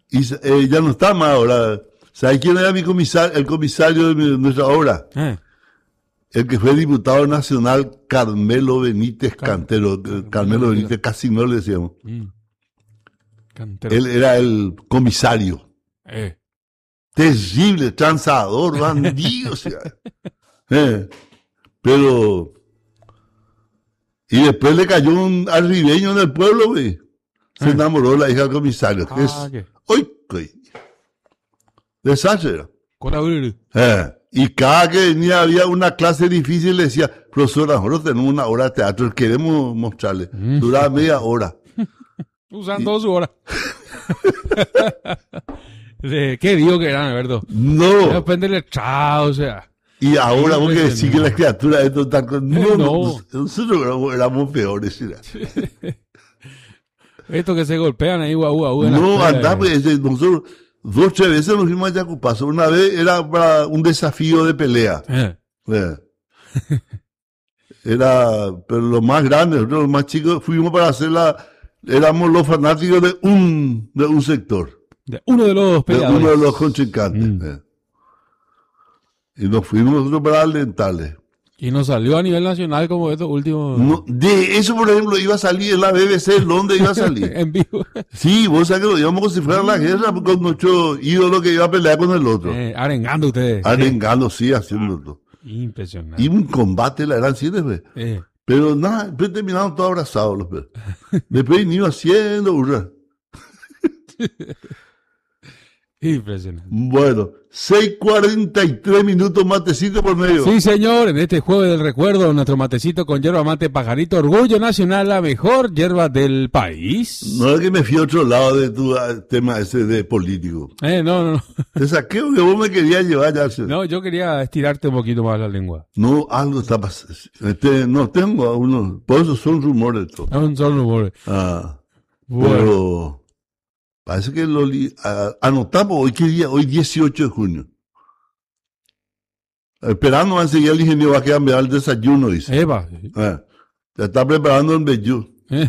Y ya no está más ahora. ¿Sabes quién era el comisario de nuestra obra? El que fue diputado nacional, Carmelo Benítez Cantero. Carmelo Benítez Casimiro le decíamos. Cantero. Él era el comisario. Terrible, transador, bandido. O sea. Pero... Y después le cayó un arribeño en el pueblo, güey. Se enamoró la hija del comisario. Desastre. Y cada que venía había una clase difícil, le decía, profesora, nosotros tenemos una hora de teatro, queremos mostrarle. Duraba media hora. Usando su hora. Qué digo que eran, ¿verdad? No. Depende del letrado, o sea. Y ahora vos que decís que la criatura de total... No. Nosotros éramos peores. Esto que se golpean ahí, guau. No, andamos, nosotros 2 o 3 veces nos fuimos a Yacupazo. Una vez era para un desafío de pelea. Pero los más grandes, los más chicos, fuimos para éramos los fanáticos de un sector. De uno de los peleadores. De uno de los contrincantes. Y nos fuimos nosotros para alentarle. Y nos salió a nivel nacional como estos últimos... No, de eso, por ejemplo, iba a salir en la BBC, Londres iba a salir. En vivo. Sí, vos sabés que lo íbamos como si fuera la guerra con nuestro ídolo que iba a pelear con el otro. Arengando ustedes. Arengando, sí, haciendo todo. Impresionante. Y un combate la eran 7 veces. Pero nada, después terminaron todos abrazados los perros. Después iba haciendo burra. Impresionante. Bueno, 6:43 minutos, matecito por medio. Sí, señor, en este jueves del recuerdo, nuestro matecito con yerba mate pajarito, orgullo nacional, la mejor yerba del país. No es que me fui a otro lado de tu tema ese de político. No. Te saqué porque vos me querías llevar ya. No, yo quería estirarte un poquito más la lengua. No, algo está pasando. No, tengo unos, por eso son rumores todo. Son rumores. Bueno. Pero... Parece que anotamos hoy, ¿qué día? Hoy 18 de junio. Esperando a seguir el ingeniero va a cambiar el desayuno, dice. Ya está preparando el vellú.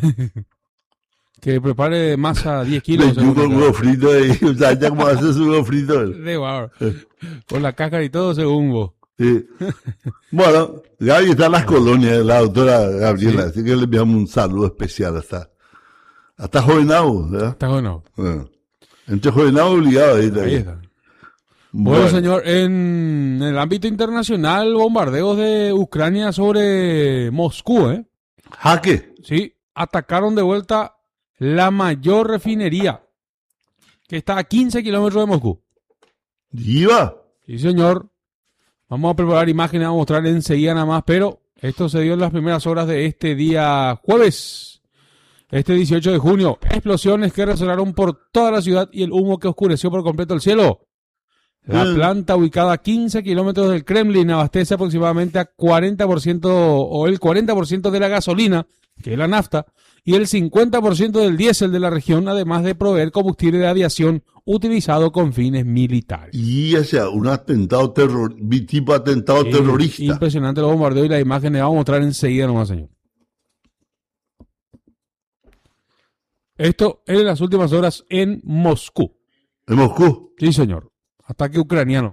Que prepare masa 10 kilos. Vellú con huevo frito. O sea, ya como hace su huevo frito. Con la cáscara y todo según vos. Sí. Bueno, Gaby está en las colonias de la doctora Gabriela, así que le enviamos un saludo especial hasta Jovenado, ¿verdad? Está bueno. Entre Jovenado obligado ahí está. Bueno, señor, en el ámbito internacional, bombardeos de Ucrania sobre Moscú, ¿Jaque? Sí, atacaron de vuelta la mayor refinería, que está a 15 kilómetros de Moscú. ¿Iba? Sí, señor. Vamos a preparar imágenes, vamos a mostrar enseguida nada más, pero esto se dio en las primeras horas de este día jueves. Este 18 de junio, explosiones que resonaron por toda la ciudad y el humo que oscureció por completo el cielo. La planta, ubicada a 15 kilómetros del Kremlin, abastece aproximadamente a 40% o el 40% de la gasolina, que es la nafta, y el 50% del diésel de la región, además de proveer combustible de aviación utilizado con fines militares. Y un atentado tipo atentado terrorista. Impresionante los bombardeos y las imágenes, vamos a mostrar enseguida nomás, señor. Esto es en las últimas horas en Moscú. ¿En Moscú? Sí, señor. Ataque ucraniano.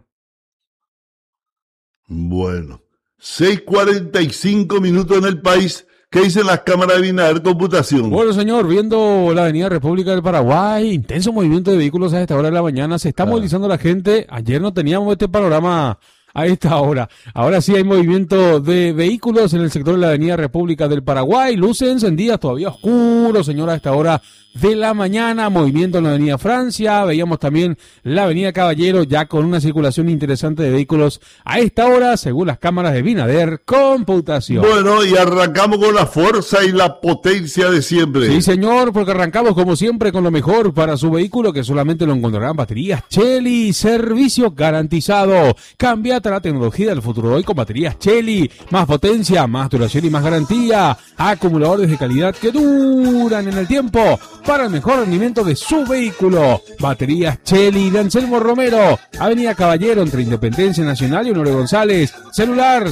Bueno. 6:45 minutos en el país. ¿Qué dicen las cámaras de Binader Computación? Bueno, señor, viendo la avenida República del Paraguay, intenso movimiento de vehículos a esta hora de la mañana. Se está movilizando la gente. Ayer no teníamos este panorama a esta hora. Ahora sí hay movimiento de vehículos en el sector de la avenida República del Paraguay. Luces encendidas, todavía oscuro, señora, a esta hora de la mañana. Movimiento en la avenida Francia. Veíamos también la avenida Caballero ya con una circulación interesante de vehículos a esta hora, según las cámaras de Binader Computación. Bueno, y arrancamos con la fuerza y la potencia de siempre. Sí, señor, porque arrancamos como siempre con lo mejor para su vehículo, que solamente lo encontrarán baterías Chery, servicio garantizado. Cámbiate a la tecnología del futuro hoy con baterías Chery, más potencia, más duración y más garantía. Acumuladores de calidad que duran en el tiempo para el mejor rendimiento de su vehículo. Baterías Chery de Anselmo Romero, avenida Caballero entre Independencia Nacional y Honorio González. Celular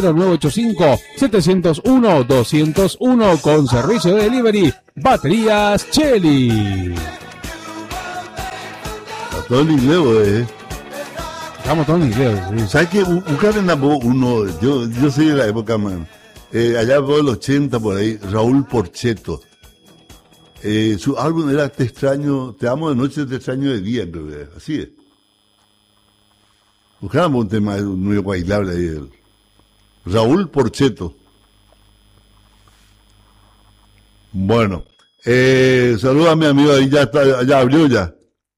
0985-701-201 con servicio de delivery. Baterías Chery. Todo en inglés, Estamos todos en inglés. Sí. ¿Sabes qué? Yo soy de la época, man. Allá por el 80, por ahí, Raúl Porchetto. Su álbum era Te extraño, te amo de noche, te extraño de día, creo que así es. Buscábamos un tema muy bailable ahí. Raúl Porchetto. Bueno, saluda a mi amigo ahí, ya abrió ya.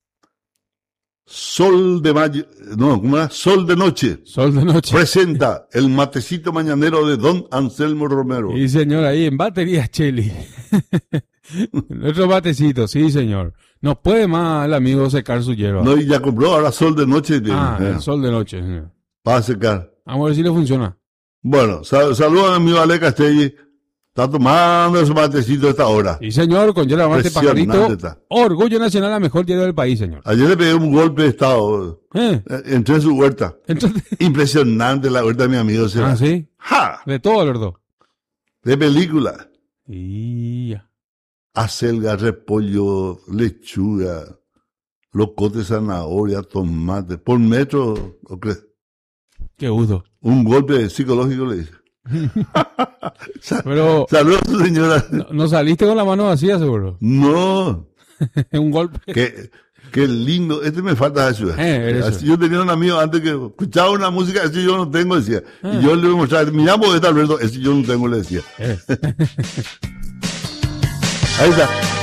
Sol de mayo, no, ¿cómo era? Sol de noche. Sol de noche. Presenta el matecito mañanero de Don Anselmo Romero. Sí, señor, ahí en baterías, Cheli. Nuestro matecito, sí, señor. No puede más el amigo secar su hierba. No, y ya compró ahora Sol de noche. El Sol de noche, señor. Para secar. Vamos a ver si le funciona. Bueno, saludos a mi amigo Ale Castelli. Está tomando su matecito a esta hora. Sí, señor, con hierba mate pajarito. Orgullo nacional, la mejor hierba del país, señor. Ayer le pegué un golpe de estado. Entré en su huerta. Impresionante la huerta de mi amigo. ¿Sí? ¡Ja! De todo, Lerdo. De película. Y... Acelga, repollo, lechuga, locote, zanahoria, tomate. Por metro, ¿o qué? Qué gusto. Un golpe psicológico le dice. Pero saludos a su señora. ¿No saliste con la mano vacía, seguro? No. Un golpe. Qué lindo. Me falta eso. Yo tenía un amigo antes que escuchaba una música, ese yo no tengo, decía. Y yo le voy a mostrar, miramos de Alberto, ese yo no tengo, le decía. Ahí está.